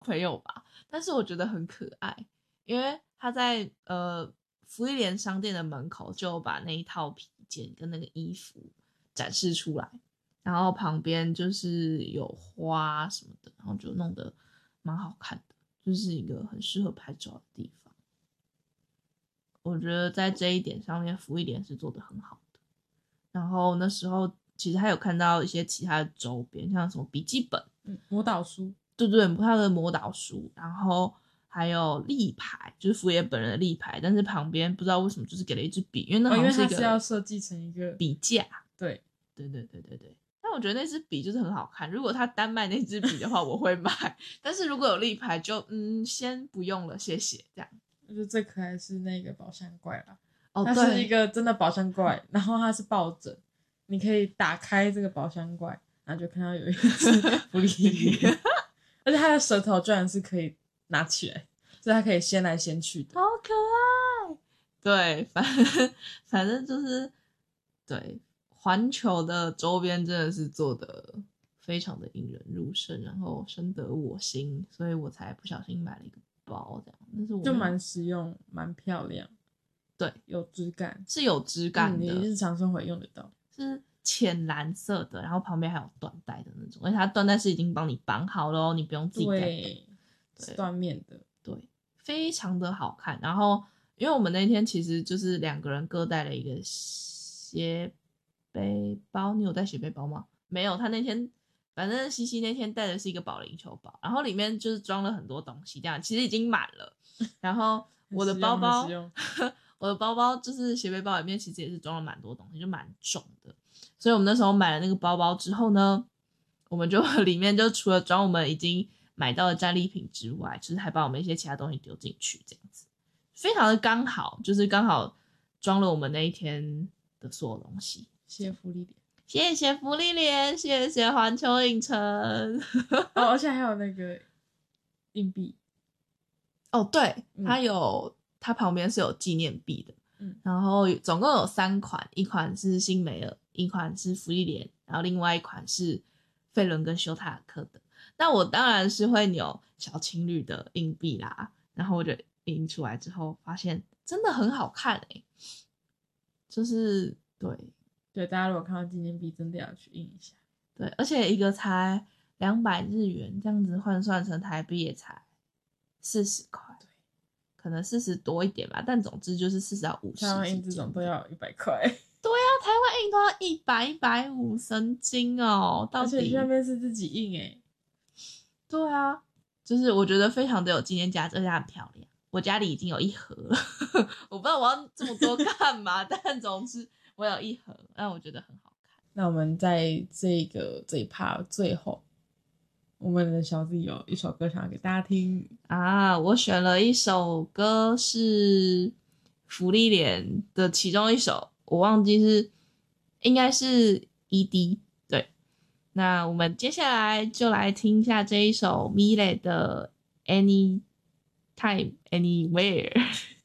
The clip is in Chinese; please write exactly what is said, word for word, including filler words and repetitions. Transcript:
朋友吧，但是我觉得很可爱，因为他在呃福利莲商店的门口就把那一套披肩跟那个衣服展示出来，然后旁边就是有花什么的，然后就弄得蛮好看的，就是一个很适合拍照的地方。我觉得在这一点上面福利莲是做得很好的。然后那时候其实还有看到一些其他的周边，像什么笔记本， 嗯，魔导书， 对对，他的魔导书，然后还有立牌，就是福爷本人的立牌，但是旁边不知道为什么就是给了一支笔，因为那好像是一个、 哦、因为它是要设计成一个笔架。 对对对对对对。但我觉得那支笔就是很好看，如果他单卖那支笔的话，我会买。但是如果有立牌就，嗯先不用了，谢谢。这样。 我觉得最可爱的是那个宝箱怪啦， 哦， 它是一个真的宝箱怪，然后它是抱枕，你可以打开这个宝箱怪，然后就看到有一只福利莲，而且它的舌头居然是可以拿起来，所以它可以掀来掀去的， 好可爱。对，反正反正就是对环球的周边真的是做的非常的引人入胜，然后深得我心，所以我才不小心买了一个包这样。但是我就蛮实用，蛮漂亮， 对， 有质感， 是有质感的， 嗯、你日常生活用得到， 是浅蓝色的，然后旁边还有缎带的那种，而且它缎带是已经帮你绑好了哦，你不用自己再绑。 对，是缎面的， 对，非常的好看。然后因为我们那天其实就是两个人各带了一个斜背包，你有带斜背包吗？没有，他那天反正西西那天带的是一个保龄球包，然后里面就是装了很多东西，这样其实已经满了。然后我的包包，我的包包就是斜背包里面其实也是装了蛮多东西，就蛮重的。所以我们那时候买了那个包包之后呢，我们就里面就除了装我们已经买到的战利品之外，就是还把我们一些其他东西丢进去，这样子非常的刚好，就是刚好装了我们那一天的所有东西。 谢谢福利莲， 谢谢福利莲，谢谢环球影城。 哦，而且还有那个硬币。 哦，对， 嗯、 它有，它旁边是有纪念币的。 嗯， 然后总共有三款，一款是新美尔，一款是福利莲，然后另外一款是费伦跟休塔尔克的。那我当然是会扭小情侣的硬币啦，然后我就印出来之后发现真的很好看诶、欸，就是对对，大家如果看到纪念币，真的要去印一下。 对，而且一个才两百日元，这样子换算成台币也才四十块，可能四十多一点吧，但总之就是四十到五十。 台湾印这种都要一百块。 对啊，台湾印都要一百、一百五，神经哦！到底而且下面是自己印诶。 对啊，就是我觉得非常的有纪念价值，而且很漂亮。我家里已经有一盒了，我不知道我要这么多干嘛，但总之我有一盒，但我觉得很好看。 那我们在这个这一 part 最后，我们的小弟有一首歌想要给大家听啊，我选了一首歌是福利莲的其中一首，我忘记是应该是 E D。 对，那我们接下来就来听一下这一首 Milet 的 Anytime Anywhere。